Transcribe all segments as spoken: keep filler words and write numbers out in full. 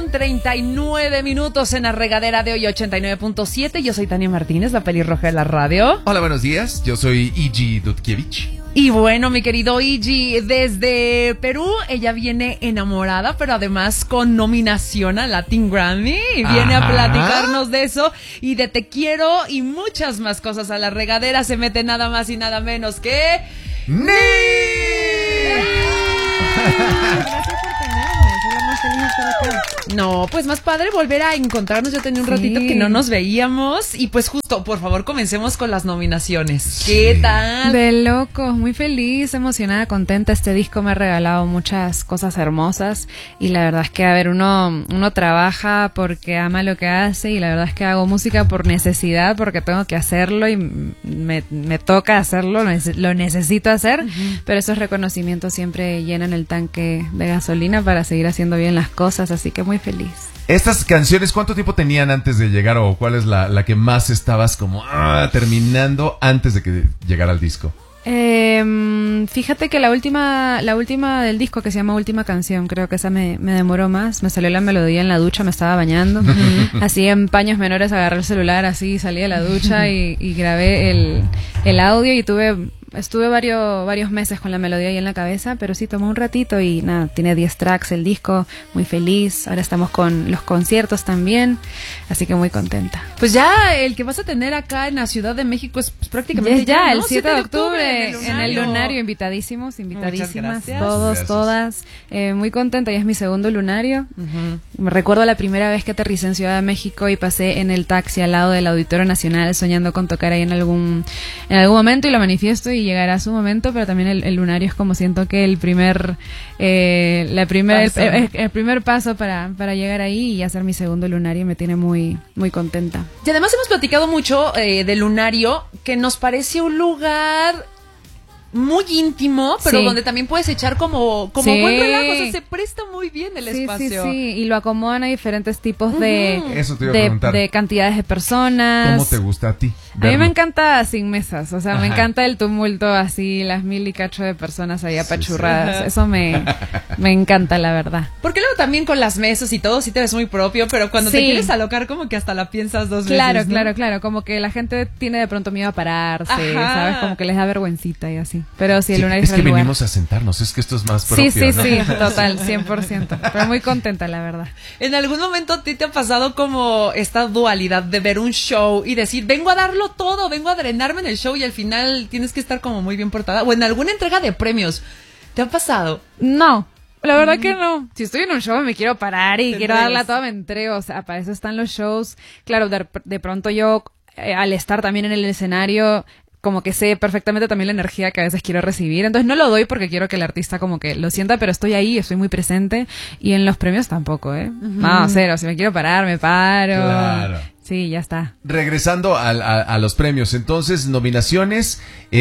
con treinta y nueve minutos en la regadera de hoy, ochenta y nueve punto siete. Yo soy Tania Martínez, la pelirroja de la radio. Hola, buenos días. Yo soy Iggy Dudkiewicz. Y bueno, mi querido Iggy, desde Perú, ella viene enamorada, pero además con nominación a Latin Grammy. Y viene Ajá. a platicarnos de eso y de Te Quiero y muchas más cosas. A la regadera se mete nada más y nada menos que... ¡Nick! Gracias por tenerme, soy la más feliz de estar acá. No, pues más padre volver a encontrarnos. Ya tenía un sí. ratito que no nos veíamos. Y pues justo, por favor, comencemos con las nominaciones. Sí. ¿Qué tal? De locos, muy feliz, emocionada, contenta. Este disco me ha regalado muchas cosas hermosas. Y la verdad es que, a ver, uno, uno trabaja porque ama lo que hace. Y la verdad es que hago música por necesidad, porque tengo que hacerlo y me, me toca hacerlo, lo necesito hacer. Uh-huh. Pero esos reconocimientos siempre llenan el tanque de gasolina para seguir haciendo bien las cosas. Así que muy feliz. Estas canciones, ¿cuánto tiempo tenían antes de llegar o cuál es la, la que más estabas como ah, terminando antes de que llegara el disco? Eh, fíjate que la última la última del disco, que se llama Última Canción, creo que esa me, me demoró más. Me salió la melodía en la ducha, me estaba bañando. Así en paños menores agarré el celular, así salí de la ducha y, y grabé el, el audio y tuve... Estuve varios varios meses con la melodía ahí en la cabeza, pero sí tomó un ratito y nada, tiene diez tracks el disco, muy feliz. Ahora estamos con los conciertos también, así que muy contenta. Pues ya el que vas a tener acá en la Ciudad de México es pues, prácticamente ya, ya, ¿no? el siete de octubre, en el, en el lunario, invitadísimos, invitadísimas, todos, gracias. todas. Eh, muy contenta, ya es mi segundo lunario. Uh-huh. Me recuerdo la primera vez que aterricé en Ciudad de México y pasé en el taxi al lado del Auditorio Nacional soñando con tocar ahí en algún, en algún momento y lo manifiesto y llegará su momento, pero también el, el lunario es como siento que el primer eh, la primer, el, el, el primer paso para, para llegar ahí y hacer mi segundo lunario me tiene muy, muy contenta. Y además hemos platicado mucho eh, del lunario, que nos parece un lugar muy íntimo, pero sí. donde también puedes echar como, como sí. buen relajo, o sea, se presta muy bien el sí, espacio. Sí, sí, y lo acomodan a diferentes tipos de, uh-huh. Eso te iba a de, preguntar. de cantidades de personas. ¿Cómo te gusta a ti verlo? A mí me encanta sin mesas, o sea, Ajá. me encanta el tumulto así, las mil y cacho de personas ahí apachurradas, sí, sí. eso me, me encanta, la verdad. Porque luego también con las mesas y todo sí te ves muy propio, pero cuando sí. te quieres alocar como que hasta la piensas dos claro, veces, ¿no? Claro, claro, como que la gente tiene de pronto miedo a pararse, Ajá. ¿sabes? Como que les da vergüencita y así, pero sí, el sí, lunario es que lugar. venimos a sentarnos, es que esto es más propio, Sí, sí, ¿no? sí, total, cien por ciento, pero muy contenta, la verdad. ¿En algún momento a ti te ha pasado como esta dualidad de ver un show y decir, vengo a darlo todo, vengo a drenarme en el show y al final tienes que estar como muy bien portada? O en alguna entrega de premios, ¿te ha pasado? No. La verdad mm. que no. Si estoy en un show me quiero parar y ¿Te quiero entregas? darla toda, me entrego. O sea, para eso están los shows. Claro, de, de pronto yo, eh, al estar también en el escenario, como que sé perfectamente también la energía que a veces quiero recibir. Entonces no lo doy porque quiero que el artista como que lo sienta, pero estoy ahí, estoy muy presente. Y en los premios tampoco, ¿eh? Uh-huh. No, cero. Si me quiero parar, me paro. Claro. Sí, ya está. Regresando a, a, a los premios, entonces, nominaciones,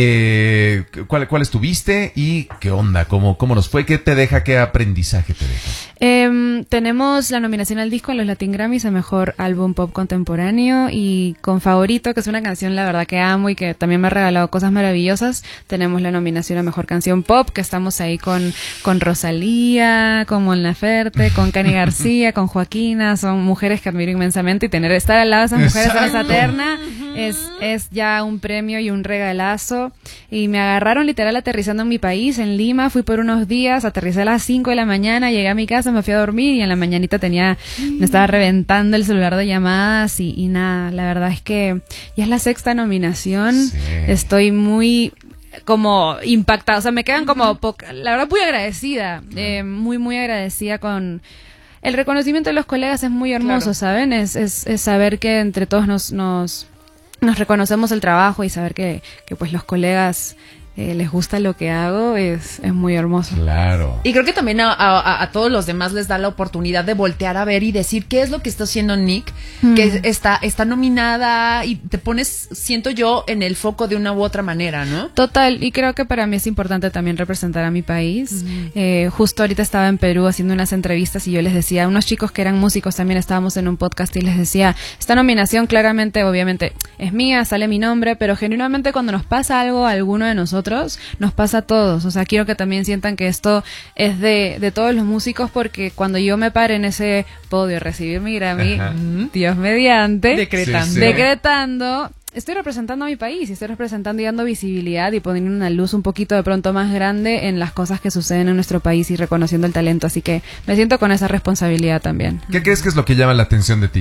eh, ¿cuál, ¿cuáles tuviste y qué onda? ¿Cómo, ¿Cómo nos fue? ¿Qué te deja? ¿Qué aprendizaje te deja? Eh, tenemos la nominación al disco en los Latin Grammys a Mejor Álbum Pop Contemporáneo y con Favorito, que es una canción la verdad que amo y que también me ha regalado cosas maravillosas. Tenemos la nominación a Mejor Canción Pop, que estamos ahí con, con Rosalía, con Mon Laferte, con Cani García, con Joaquina. Son mujeres que admiro inmensamente y tener estar al lado de esas mujeres en esa terna es, es ya un premio y un regalazo. Y me agarraron literal aterrizando en mi país, en Lima. Fui por unos días, aterricé a las cinco de la mañana, llegué a mi casa, me fui a dormir y en la mañanita tenía, me estaba reventando el celular de llamadas y, y nada, la verdad es que ya es la sexta nominación. Sí. Estoy muy como impactada, o sea, me quedan como poca, la verdad muy agradecida, eh, muy muy agradecida con el reconocimiento de los colegas. Es muy hermoso, claro. ¿saben? Es, es, es saber que entre todos nos, nos, nos reconocemos el trabajo y saber que, que pues los colegas eh, les gusta lo que hago, es, es muy hermoso. Claro. Y creo que también a, a, a todos los demás les da la oportunidad de voltear a ver y decir qué es lo que está haciendo Nick, mm. que está, está nominada y te pones, siento yo, en el foco de una u otra manera, ¿no? Total, y creo que para mí es importante también representar a mi país. Mm. Eh, justo ahorita estaba en Perú haciendo unas entrevistas y yo les decía a unos chicos que eran músicos, también estábamos en un podcast y les decía, esta nominación claramente, obviamente, es mía, sale mi nombre, pero genuinamente cuando nos pasa algo a alguno de nosotros, nosotros, nos pasa a todos. O sea, quiero que también sientan que esto es de, de todos los músicos, porque cuando yo me pare en ese podio a recibir mi Grammy, Ajá. Dios mediante, Decretando. Sí, sí. decretando, estoy representando a mi país y estoy representando y dando visibilidad y poniendo una luz un poquito de pronto más grande en las cosas que suceden en nuestro país y reconociendo el talento. Así que me siento con esa responsabilidad también. ¿Qué crees que es lo que llama la atención de ti?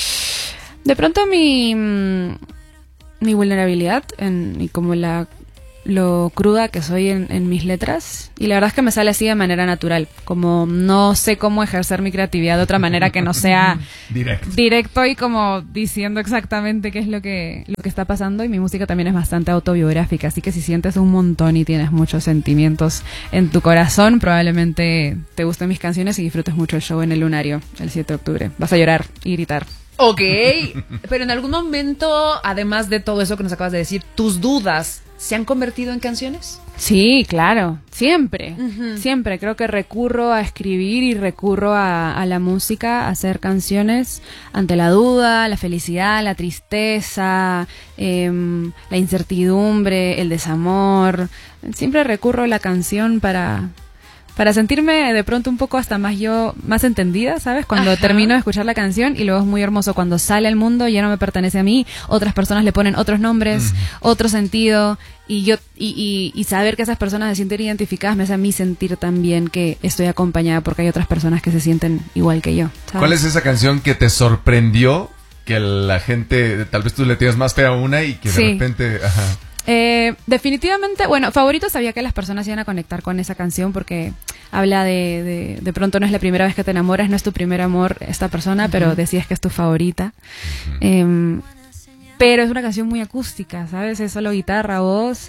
De pronto mi, mm, mi vulnerabilidad en, y como la lo cruda que soy en, en mis letras, y la verdad es que me sale así de manera natural, como no sé cómo ejercer mi creatividad de otra manera que no sea Directo. directo y como diciendo exactamente qué es lo que, lo que está pasando. Y mi música también es bastante autobiográfica, así que si sientes un montón y tienes muchos sentimientos en tu corazón, probablemente te gusten mis canciones y disfrutes mucho el show en el Lunario el siete de octubre. Vas a llorar y gritar. Ok, pero en algún momento, además de todo eso que nos acabas de decir, tus dudas se han convertido en canciones. Sí, claro, siempre, Ujú. siempre. Creo que recurro a escribir y recurro a, a la música, a hacer canciones ante la duda, la felicidad, la tristeza, em, la incertidumbre, el desamor. Siempre recurro a la canción para... para sentirme de pronto un poco hasta más yo, más entendida, ¿sabes? Cuando Ajá. termino de escuchar la canción, y luego es muy hermoso cuando sale al mundo, ya no me pertenece a mí, otras personas le ponen otros nombres, otro sentido, y yo y, y, y saber que esas personas se sienten identificadas me hace a mí sentir también que estoy acompañada porque hay otras personas que se sienten igual que yo, ¿sabes? ¿Cuál es esa canción que te sorprendió, que la gente, tal vez tú le tienes más fe a una y que de Sí. repente... Ajá. Eh, definitivamente, bueno, favorito, sabía que las personas iban a conectar con esa canción porque habla de, de, de pronto no es la primera vez que te enamoras, no es tu primer amor esta persona, uh-huh. pero decías que es tu favorita. Uh-huh. Eh, pero es una canción muy acústica, ¿sabes? Es solo guitarra, voz.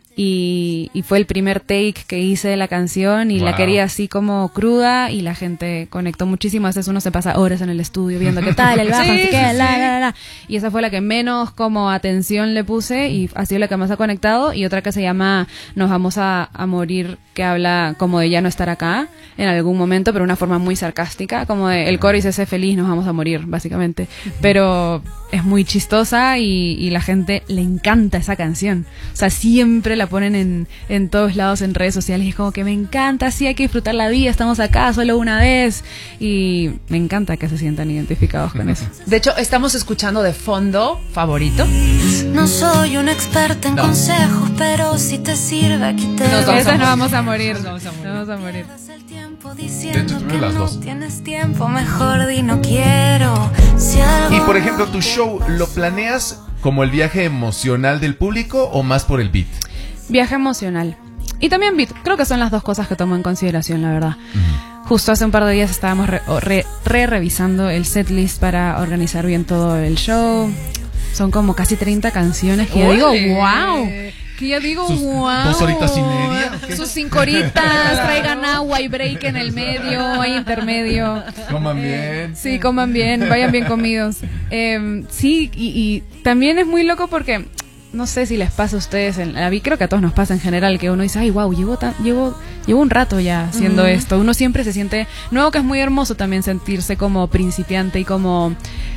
Y, y fue el primer take que hice de la canción y wow. la quería así como cruda, y la gente conectó muchísimo. A veces uno se pasa horas en el estudio viendo qué tal, el bajo, sí, así que sí, la, la, la, la. Y esa fue la que menos como atención le puse y ha sido la que más ha conectado. Y otra que se llama Nos vamos a, a morir, que habla como de ya no estar acá en algún momento, pero de una forma muy sarcástica, como de el coro dice sé feliz, nos vamos a morir, básicamente. Pero es muy chistosa y, y la gente le encanta esa canción. O sea, siempre la ponen en, en todos lados en redes sociales y es como que me encanta, sí, hay que disfrutar la vida, estamos acá solo una vez, y me encanta que se sientan identificados con eso. De hecho, estamos escuchando de fondo Favorito. No soy una experta en no. consejos, pero si te sirve aquí te nos vamos, a, vamos a morir. Nos vamos a morir. Nos vamos a morir. De hecho, tú las dos. Tienes tiempo, mejor di no quiero. Si algo... Y por ejemplo, tu show, ¿lo planeas como el viaje emocional del público o más por el beat? Viaje emocional. Y también beat. Creo que son las dos cosas que tomo en consideración, la verdad. Uh-huh. Justo hace un par de días estábamos re, re, re revisando el setlist para organizar bien todo el show. Son como casi treinta canciones que yo digo, wow. Que yo digo, Sus wow. Dos horitas y media. ¿Qué? Sus cinco horitas, traigan agua y break en el medio, hay intermedio. Coman bien. Sí, coman bien, vayan bien comidos. Eh, sí, y, y también es muy loco porque... No sé si les pasa a ustedes, en la vida, creo que a todos nos pasa en general, que uno dice, ay, wow, llevo, ta- llevo, llevo un rato ya haciendo uh-huh. esto. Uno siempre se siente, nuevo, que es muy hermoso también sentirse como principiante y como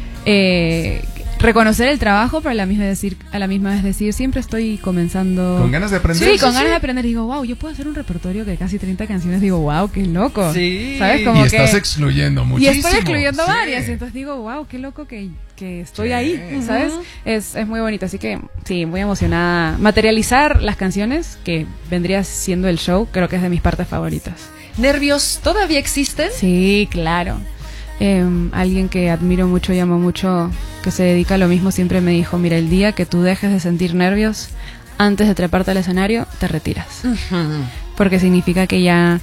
eh, reconocer el trabajo, pero a la misma decir, a la misma vez decir, siempre estoy comenzando. Con ganas de aprender. Sí, con sí, ganas sí. de aprender. Digo, wow, yo puedo hacer un repertorio de casi treinta canciones. Digo, wow, qué loco. Sí. ¿Sabes? Como y estás que, excluyendo muchísimo. Y estoy excluyendo sí. varias. Y entonces digo, wow, qué loco que, que estoy sí. ahí, ¿sabes? Uh-huh. Es, es muy bonito. Así que, sí, muy emocionada. Materializar las canciones, que vendría siendo el show, creo que es de mis partes favoritas. ¿Nervios todavía existen? Sí, claro. Eh, alguien que admiro mucho y amo mucho, que se dedica a lo mismo, siempre me dijo, mira, el día que tú dejes de sentir nervios antes de treparte al escenario, te retiras. Uh-huh. Porque significa que ya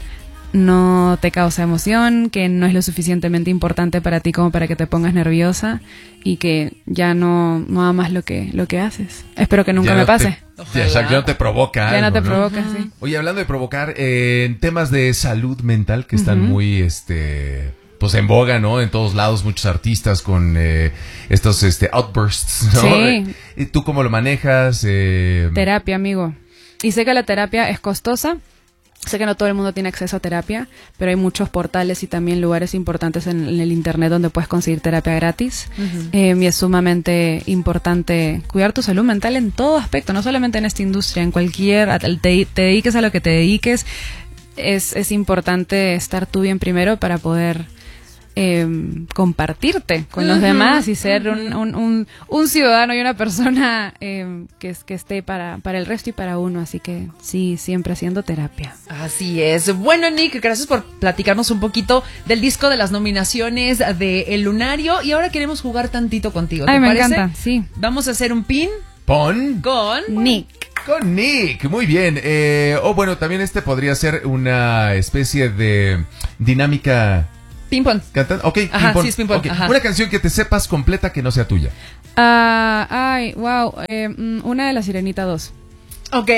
no te causa emoción, que no es lo suficientemente importante para ti como para que te pongas nerviosa, y que ya no, no amas lo que, lo que haces. Espero que nunca ya me no pase. Te, ya, ya no te provoca Ya algo, no te ¿no? provoca, uh-huh. sí. Oye, hablando de provocar, eh, en temas de salud mental que están uh-huh. muy, este... pues en boga, ¿no? En todos lados, muchos artistas con eh, estos este outbursts, ¿no? Sí. ¿Y tú cómo lo manejas? Eh... Terapia, amigo. Y sé que la terapia es costosa, Sé que no todo el mundo tiene acceso a terapia, pero hay muchos portales y también lugares importantes en, en el internet donde puedes conseguir terapia gratis. Uh-huh. eh, y es sumamente importante cuidar tu salud mental en todo aspecto, no solamente en esta industria, en cualquier, te, te dediques a lo que te dediques, es, es importante estar tú bien primero para poder eh, compartirte con uh-huh. los demás y ser uh-huh. un, un, un, un ciudadano y una persona eh, que, que esté para, para el resto y para uno. Así que sí, siempre haciendo terapia. Así es. Bueno, Nick, gracias por platicarnos un poquito del disco, de las nominaciones de El Lunario. Y ahora queremos jugar tantito contigo. ¿Te Ay, me parece? encanta, sí. Vamos a hacer un pin. Pon. Con Nick. Con Nick, muy bien. Eh, o oh, bueno, también este podría ser una especie de dinámica... Ping-pong. ¿Cantan? Ok, Ajá, ping-pong. sí, es ping-pong. Okay. Ajá. Una canción que te sepas completa que no sea tuya. Uh, ay, wow. Eh, una de La Sirenita dos. Ok.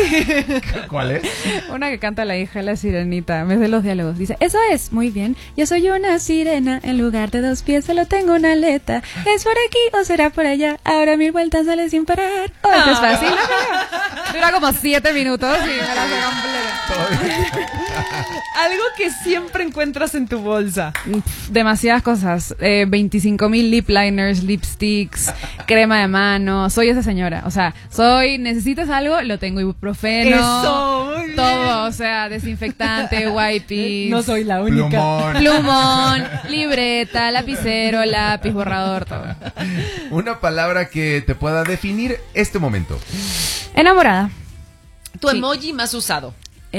¿Cuál es? Una que canta la hija de la sirenita. Me sé los diálogos. Dice, eso es, muy bien. Yo soy una sirena. En lugar de dos pies solo tengo una aleta. ¿Es por aquí o será por allá? Ahora mil vueltas sale sin parar. Oh, esto es fácil. Dura como siete minutos y me la hace completa. Algo que siempre encuentras en tu bolsa. Demasiadas cosas. Eh, veinticinco mil lip liners, lipsticks, crema de mano. Soy esa señora. O sea, soy, necesitas algo, lo tengo, ibuprofeno. Eso, muy bien. Todo, o sea, desinfectante, wipes. No soy la única. Plumón. Plumón, libreta, lapicero, lápiz, borrador, todo. Una palabra que te pueda definir este momento. Enamorada. Tu Sí. emoji más usado.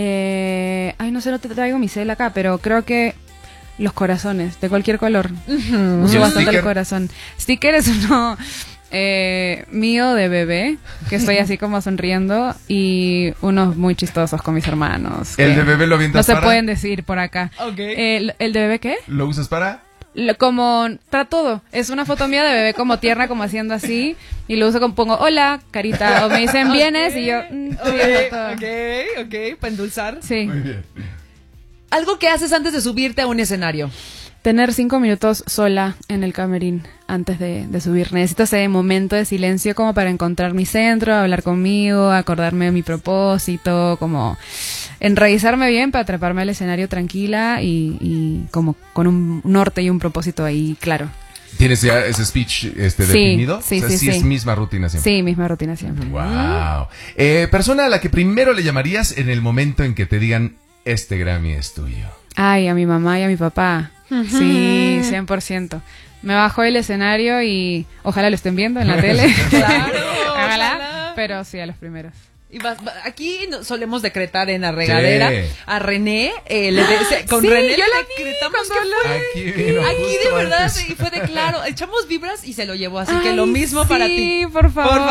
Eh, ay, no sé, no te traigo mi cel acá, pero creo que los corazones, de cualquier color. Uh-huh. Uso ¿Y el bastante sticker? el corazón. Sticker es uno eh, mío de bebé, que estoy así como sonriendo, y unos muy chistosos con mis hermanos. ¿El que de bebé lo avientas no se para? pueden decir por acá. Ok. Eh, ¿El, el de bebé qué? ¿Lo usas para? Lo- como para todo, es una foto mía de bebé como tierna, como haciendo así, y lo uso como pongo hola, carita, o me dicen vienes, y yo mm, sí, hago todo. Ok, ok, ok, para endulzar. Sí. Muy bien. Algo que haces antes de subirte a un escenario. Tener cinco minutos sola en el camerín antes de, de subir. Necesito ese momento de silencio como para encontrar mi centro, hablar conmigo, acordarme de mi propósito, como enraizarme bien para treparme al escenario tranquila y, y como con un norte y un propósito ahí claro. ¿Tienes ya ese speech este, Sí, definido? sí, o sea, sí, sí, sí. es misma rutina siempre. Sí, misma rutina siempre. Wow. Eh, persona a la que primero le llamarías en el momento en que te digan este Grammy es tuyo. Ay, a mi mamá y a mi papá. Sí, cien por ciento. Me bajo del escenario y ojalá lo estén viendo en la tele. Claro, ojalá, ojalá. Pero sí, a los primeros. Y vas- va- aquí no- solemos decretar en la regadera Sí. a René. Eh, le de- se- con Sí, René yo le la vi decretamos cuando que fue. Aquí vino Aquí de justo verdad antes. y fue de claro. Echamos vibras y se lo llevó. Así que Ay, lo mismo sí, para ti. por favor. Por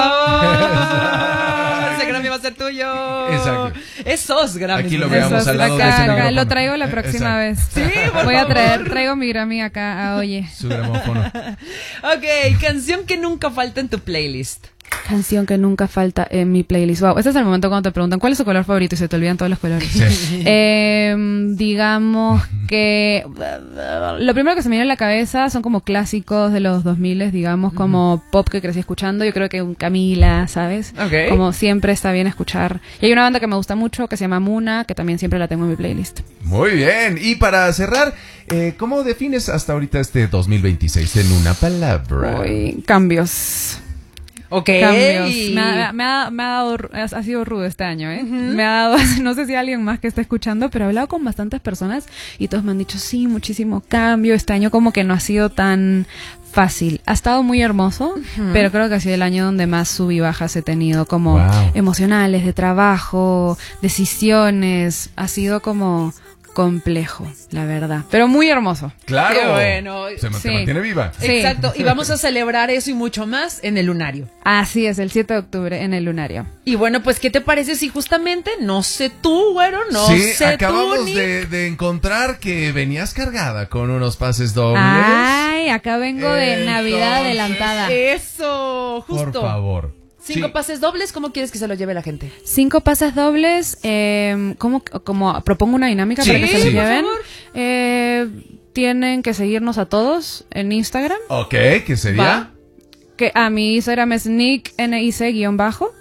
favor. Ese Grammy va a ser tuyo. Exacto. Esos Grammys. Aquí lo Esos. veamos al lado de acá, ese acá, micrófono. lo traigo la próxima Exacto. vez. Sí, por Voy a favor. traer, traigo mi Grammy acá a Oye. Su gramófono. Ok, canción que nunca falta en tu playlist. Canción que nunca falta en mi playlist. Wow, este es el momento cuando te preguntan cuál es tu color favorito y se te olvidan todos los colores. Sí. Eh, digamos que lo primero que se me viene a la cabeza son como clásicos de los dos mil, digamos, como pop que crecí escuchando. Yo creo que un Camila, ¿sabes? Ok. Como siempre está bien escuchar. Y hay una banda que me gusta mucho que se llama Muna, que también siempre la tengo en mi playlist. Muy bien. Y para cerrar, eh, ¿cómo defines hasta ahorita este dos mil veintiséis en una palabra? Uy, cambios. Ok. Cambios. Me ha, me ha- me ha dado, ha ha sido rudo este año, ¿eh? Me ha dado, no sé si alguien más que está escuchando, pero he hablado con bastantes personas y todos me han dicho, sí, muchísimo cambio. Este año como que no ha sido tan fácil. Ha estado muy hermoso, pero creo que ha sido el año donde más sub y bajas he tenido, como Wow. emocionales, de trabajo, decisiones. Ha sido como complejo, la verdad. Pero muy hermoso. Claro. Qué bueno. Se ma- te Sí. mantiene viva. Sí. Exacto. Y vamos a celebrar eso y mucho más en el Lunario. Así es, el siete de octubre en el Lunario. Y bueno, pues, ¿qué te parece si justamente, no sé tú, güero, no sí, sé acabamos tú, Nick? de, de encontrar que venías cargada con unos pases dobles. Ay, acá vengo de Entonces, Navidad adelantada. Eso, justo. Por favor. Cinco Sí. pases dobles, ¿cómo quieres que se lo lleve la gente? Cinco pases dobles, eh, ¿cómo, como propongo una dinámica Sí, para que se los sí. por lleven? favor. Eh, tienen que seguirnos a todos en Instagram, Ok, ¿qué sería? Va. que a mi Instagram es nick nic guión bajo,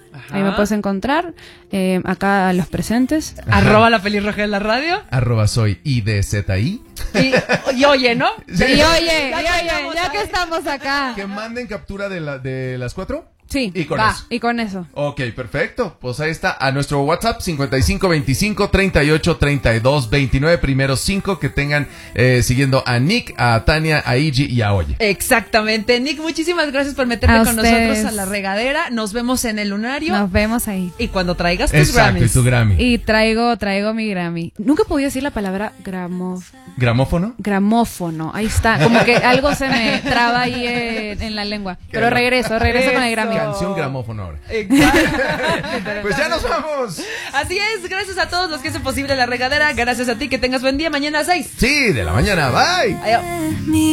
Ajá. Ahí me puedes encontrar. Eh, acá a los presentes. Arroba la pelirroja de la radio. Arroba soy I D Z I. Y, y oye, ¿no? Sí. Y oye, Ya y oye, estamos ya ahí. que estamos acá. Que manden captura de, la, de las cuatro. Sí, Y con va, eso. y con eso. Ok, perfecto. Pues ahí está. A nuestro WhatsApp cincuenta y cinco veinticinco treinta y ocho treinta y dos veintinueve. Primeros cinco que tengan eh, siguiendo a Nick, a Tania, a Igi y a Oye. Exactamente. Nick, muchísimas gracias por meterte A con ustedes. nosotros a la regadera. Nos vemos en el lunario. Nos vemos ahí. Y cuando traigas tus Exacto, y Grammys. tu Grammy. Y traigo, traigo mi Grammy. Nunca podía decir la palabra gramo, ¿Gramófono? gramófono. Ahí está. Como que algo se me traba ahí eh, en la lengua. Pero regreso, regreso con el Grammy. Eso. Canción gramófono ahora. Exacto. Pues ya nos vamos. Así es, gracias a todos los que hacen posible la regadera. Gracias a ti, que tengas buen día. Mañana a seis. Sí, de la mañana. Bye. Adiós. Mi